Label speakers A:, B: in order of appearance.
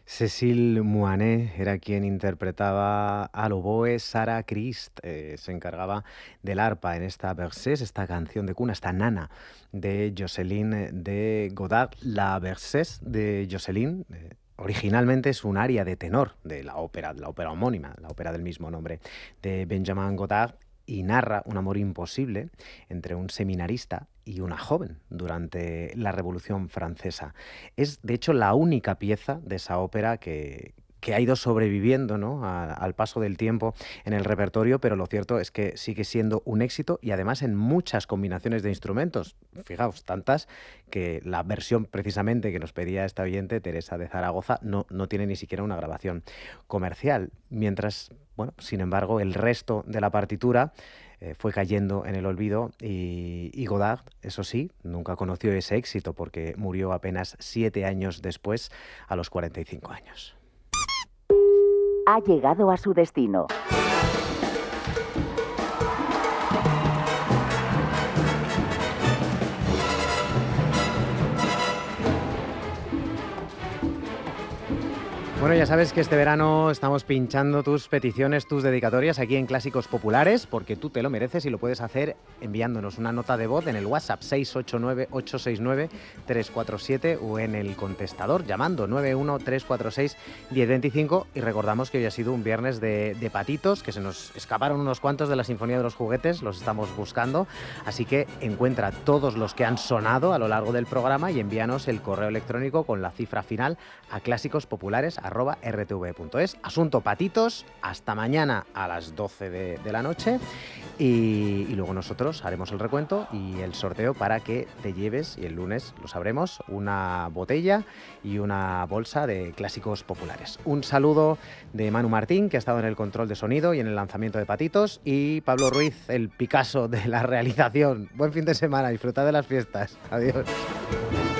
A: Cécile Moinet era quien interpretaba al oboe. Sarah Christ se encargaba del arpa en esta Berceuse, esta canción de cuna, esta nana de Jocelyne de Godard. La Berceuse de Jocelyne originalmente es un aria de tenor de la ópera homónima, la ópera del mismo nombre, de Benjamin Godard, y narra un amor imposible entre un seminarista y una joven durante la Revolución Francesa. Es, de hecho, la única pieza de esa ópera que ha ido sobreviviendo, ¿no?, al paso del tiempo en el repertorio, pero lo cierto es que sigue siendo un éxito y además en muchas combinaciones de instrumentos. Fijaos, tantas que la versión precisamente que nos pedía esta oyente, Teresa de Zaragoza, no tiene ni siquiera una grabación comercial. Mientras, bueno, sin embargo, el resto de la partitura fue cayendo en el olvido y Godard, eso sí, nunca conoció ese éxito porque murió apenas 7 años después, a los 45 años.
B: Ha llegado a su destino.
A: Bueno, ya sabes que este verano estamos pinchando tus peticiones, tus dedicatorias aquí en Clásicos Populares, porque tú te lo mereces y lo puedes hacer enviándonos una nota de voz en el WhatsApp 689-869-347 o en el contestador llamando 913461025. Y recordamos que hoy ha sido un viernes de patitos, que se nos escaparon unos cuantos de la Sinfonía de los Juguetes, los estamos buscando, así que encuentra todos los que han sonado a lo largo del programa y envíanos el correo electrónico con la cifra final a clásicosPopulares@rtv.es. Asunto patitos, hasta mañana a las 12 de la noche y luego nosotros haremos el recuento y el sorteo para que te lleves, y el lunes lo sabremos, una botella y una bolsa de Clásicos Populares. Un saludo de Manu Martín, que ha estado en el control de sonido y en el lanzamiento de patitos, y Pablo Ruiz, el Picasso de la realización. Buen fin de semana, disfrutad de las fiestas. Adiós.